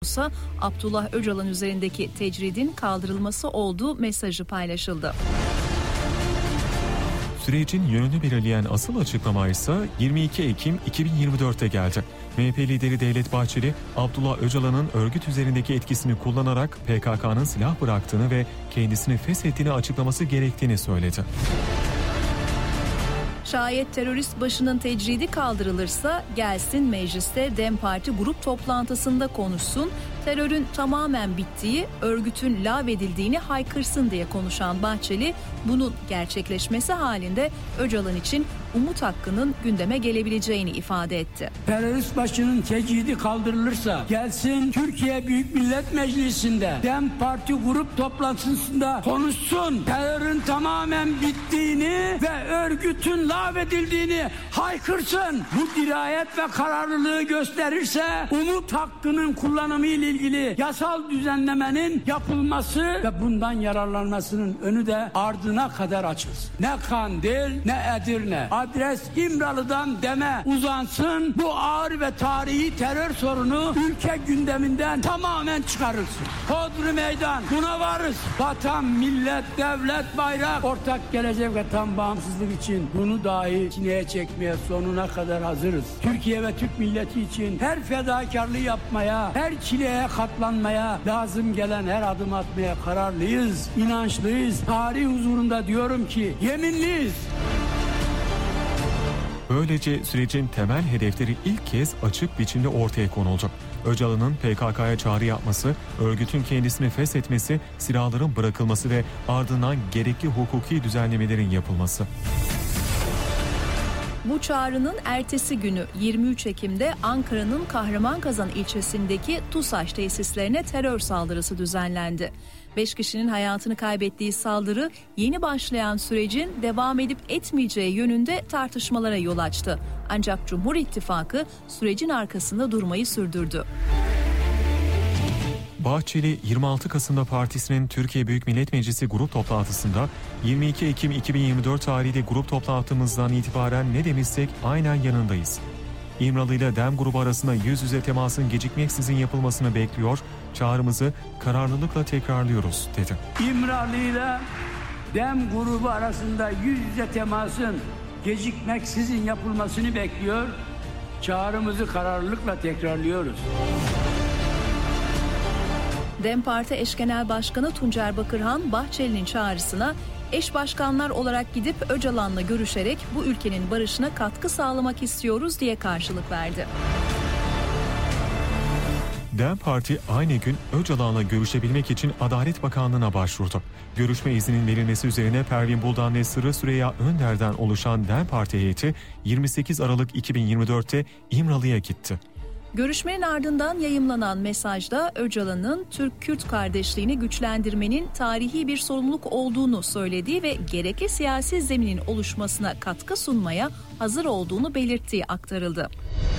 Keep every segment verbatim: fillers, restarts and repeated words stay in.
olsa Abdullah Öcalan üzerindeki tecridin kaldırılması olduğu mesajı paylaşıldı. Sürecin yönünü belirleyen asıl açıklama ise yirmi iki Ekim iki bin yirmi dörtte geldi. M H P lideri Devlet Bahçeli, Abdullah Öcalan'ın örgüt üzerindeki etkisini kullanarak P K K'nın silah bıraktığını ve kendisini feshettiğini açıklaması gerektiğini söyledi. Şayet terörist başının tecridi kaldırılırsa gelsin mecliste DEM Parti grup toplantısında konuşsun, terörün tamamen bittiği, örgütün lağvedildiğini haykırsın diye konuşan Bahçeli, bunun gerçekleşmesi halinde Öcalan için umut hakkının gündeme gelebileceğini ifade etti. Terörist başının tecridi kaldırılırsa gelsin Türkiye Büyük Millet Meclisi'nde DEM Parti grup toplantısında konuşsun, terörün tamamen bittiğini ve örgütün lağvedildiğini haykırsın. Bu dirayet ve kararlılığı gösterirse umut hakkının kullanımı ile ilgili yasal düzenlemenin yapılması ve bundan yararlanmasının önü de ardına kadar açılsın. Ne Kandil ne Edirne, adres İmralı'dan DEM'e uzansın, bu ağır ve tarihi terör sorunu ülke gündeminden tamamen çıkarılsın. Hodri meydan, buna varız. Vatan, millet, devlet, bayrak, ortak gelecek ve tam bağımsızlık için bunu dahi sineye çekmeye sonuna kadar hazırız. Türkiye ve Türk milleti için her fedakarlığı yapmaya, her çileye katlanmaya, lazım gelen her adım atmaya kararlıyız, inançlıyız. Tarih huzurunda diyorum ki yeminliyiz. Böylece sürecin temel hedefleri ilk kez açık biçimde ortaya konuldu. Öcalan'ın P K K'ya çağrı yapması, örgütün kendisini feshetmesi, silahların bırakılması ve ardından gerekli hukuki düzenlemelerin yapılması. Bu çağrının ertesi günü yirmi üç Ekim'de Ankara'nın Kahramanmaraş ilçesindeki TUSAŞ tesislerine terör saldırısı düzenlendi. Beş kişinin hayatını kaybettiği saldırı yeni başlayan sürecin devam edip etmeyeceği yönünde tartışmalara yol açtı. Ancak Cumhur İttifakı sürecin arkasında durmayı sürdürdü. Bahçeli yirmi altı Kasım'da partisinin Türkiye Büyük Millet Meclisi grup toplantısında yirmi iki Ekim iki bin yirmi dört tarihli grup toplantımızdan itibaren ne demişsek aynen yanındayız. İmralı ile DEM grubu arasında yüz yüze temasın gecikmeksizin yapılmasını bekliyor, çağrımızı kararlılıkla tekrarlıyoruz dedi. İmralı ile DEM grubu arasında yüz yüze temasın gecikmeksizin yapılmasını bekliyor, çağrımızı kararlılıkla tekrarlıyoruz. DEM Parti Eş Genel Başkanı Tuncer Bakırhan, Bahçeli'nin çağrısına eş başkanlar olarak gidip Öcalan'la görüşerek bu ülkenin barışına katkı sağlamak istiyoruz diye karşılık verdi. DEM Parti aynı gün Öcalan'la görüşebilmek için Adalet Bakanlığı'na başvurdu. Görüşme izninin verilmesi üzerine Pervin Buldan ve Sırrı Süreyya Önder'den oluşan DEM Parti heyeti yirmi sekiz Aralık iki bin yirmi dörtte İmralı'ya gitti. Görüşmenin ardından yayımlanan mesajda Öcalan'ın Türk-Kürt kardeşliğini güçlendirmenin tarihi bir sorumluluk olduğunu söylediği ve gerekli siyasi zeminin oluşmasına katkı sunmaya hazır olduğunu belirttiği aktarıldı.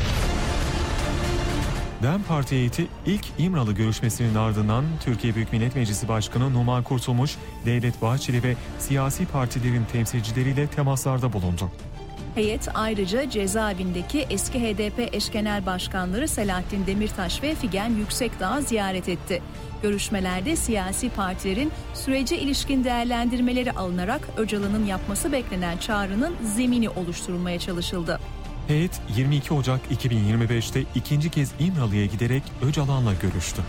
DEM Parti heyeti ilk İmralı görüşmesinin ardından Türkiye Büyük Millet Meclisi Başkanı Numan Kurtulmuş, Devlet Bahçeli ve siyasi partilerin temsilcileriyle temaslarda bulundu. Heyet ayrıca cezaevindeki eski H D P eş genel başkanları Selahattin Demirtaş ve Figen Yüksekdağ'ı ziyaret etti. Görüşmelerde siyasi partilerin sürece ilişkin değerlendirmeleri alınarak Öcalan'ın yapması beklenen çağrının zemini oluşturulmaya çalışıldı. Heyet yirmi iki Ocak iki bin yirmi beşte ikinci kez İmralı'ya giderek Öcalan'la görüştü.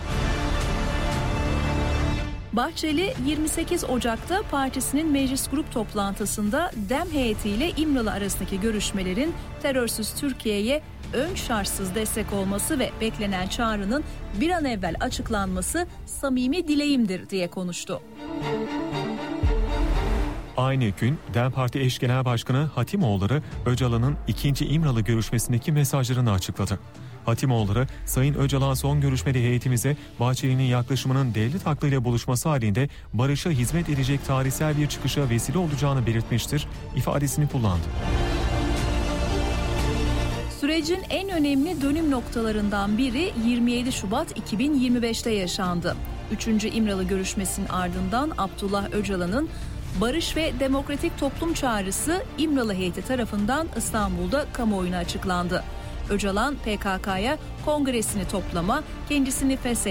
Bahçeli yirmi sekiz Ocak'ta partisinin meclis grup toplantısında DEM heyetiyle İmralı arasındaki görüşmelerin terörsüz Türkiye'ye ön şartsız destek olması ve beklenen çağrının bir an evvel açıklanması samimi dileğimdir diye konuştu. Aynı gün DEM Parti Eş Genel Başkanı Hatimoğulları Öcalan'ın ikinci İmralı görüşmesindeki mesajlarını açıkladı. Hatimoğulları, Sayın Öcalan son görüşmede heyetimize Bahçeli'nin yaklaşımının devlet aklıyla buluşması halinde barışa hizmet edecek tarihsel bir çıkışa vesile olacağını belirtmiştir ifadesini kullandı. Sürecin en önemli dönüm noktalarından biri yirmi yedi Şubat iki bin yirmi beşte yaşandı. Üçüncü İmralı görüşmesinin ardından Abdullah Öcalan'ın barış ve demokratik toplum çağrısı İmralı heyeti tarafından İstanbul'da kamuoyuna açıklandı. Öcalan P K K'ya kongresini toplama, kendisini feshetme